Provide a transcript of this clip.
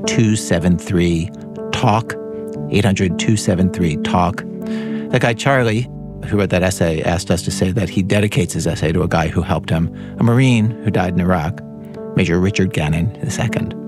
800-273-TALK, 800-273-TALK. That guy Charlie, who wrote that essay, asked us to say that he dedicates his essay to a guy who helped him, a Marine who died in Iraq, Major Richard Gannon II.